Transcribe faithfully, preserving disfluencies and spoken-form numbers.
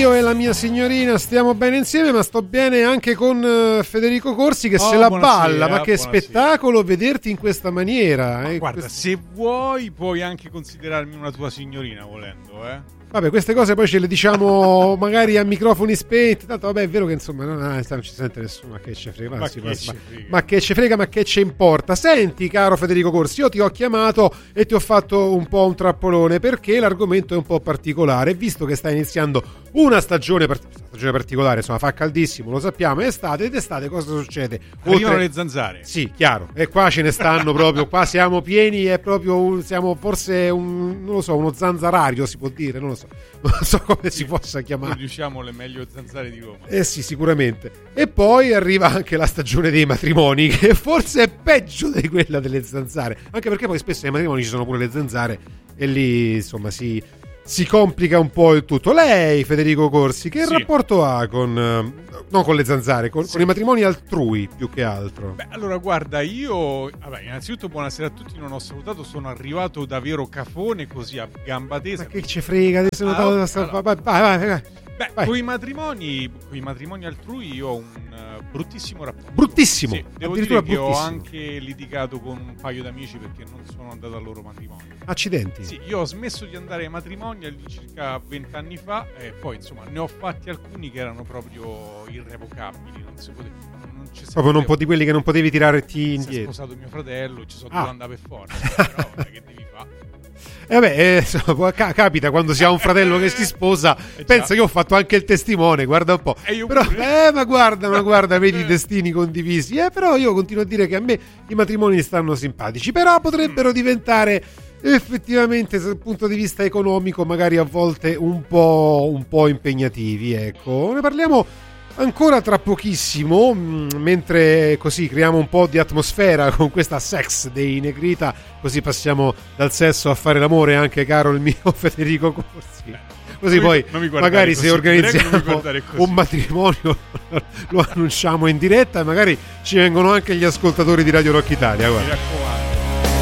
io e la mia signorina stiamo bene insieme, ma sto bene anche con uh, Federico Corsi che oh, se la balla. Ma che buonasera. Spettacolo vederti in questa maniera. Ma eh, guarda, quest... se vuoi puoi anche considerarmi una tua signorina volendo, eh. Vabbè, queste cose poi ce le diciamo magari a microfoni spenti. Tanto vabbè, è vero che insomma non, non ci sente nessuno, ma che ce frega, ma, si che passa, ce frega. ma che ce frega, ma che ce importa. Senti, caro Federico Corsi, io ti ho chiamato e ti ho fatto un po' un trappolone perché l'argomento è un po' particolare, visto che sta iniziando una stagione, part- stagione particolare, insomma fa caldissimo, lo sappiamo, è estate, ed estate cosa succede? Arrivano le zanzare. Sì, chiaro, e qua ce ne stanno proprio, qua siamo pieni, è proprio un, siamo forse un, non lo so, uno zanzarario si può dire, non lo so. Non so come si possa chiamare. Riusciamo le meglio zanzare di Roma. Eh sì, sicuramente. E poi arriva anche la stagione dei matrimoni, che forse è peggio di quella delle zanzare. Anche perché poi spesso nei matrimoni ci sono pure le zanzare e lì insomma si, si complica un po' il tutto. Lei, Federico Corsi, che sì. rapporto ha con non con le zanzare, con, sì. con i matrimoni altrui più che altro? Beh, allora guarda, io vabbè, innanzitutto buonasera a tutti, non ho salutato, sono arrivato da Vero Cafone così a gamba tesa. Ma che ci frega, adesso ah, notato okay, allora. vai, vai, vai, vai. Beh, vai. con i matrimoni, con i matrimoni altrui io ho un uh, bruttissimo rapporto. Bruttissimo? Sì, devo dire che bruttissimo. Ho anche litigato con un paio d'amici perché non sono andato al loro matrimonio. Accidenti. Sì, io ho smesso di andare ai matrimoni circa vent'anni fa e poi insomma ne ho fatti alcuni che erano proprio irrevocabili, non si poteva, non ci proprio non potevi, quelli che non potevi tirarti indietro. Si è sposato mio fratello, ci sono ah. dovuto andare per forza, però che devi fare? E eh vabbè, eh, capita quando si ha un fratello che si sposa, eh pensa che ho fatto anche il testimone, guarda un po'. Io però, eh, ma guarda, ma guarda, vedi i destini condivisi. Eh, però io continuo a dire che a me i matrimoni stanno simpatici, però potrebbero mm. diventare effettivamente dal punto di vista economico magari a volte un po', un po' impegnativi, ecco. Ne parliamo ancora tra pochissimo, mentre così creiamo un po' di atmosfera con questa Sex dei Negrita, così passiamo dal sesso a fare l'amore, anche caro il mio Federico Corsi. Così non poi mi, magari così, se organizziamo un matrimonio lo annunciamo in diretta e magari ci vengono anche gli ascoltatori di Radio Rock Italia, guarda.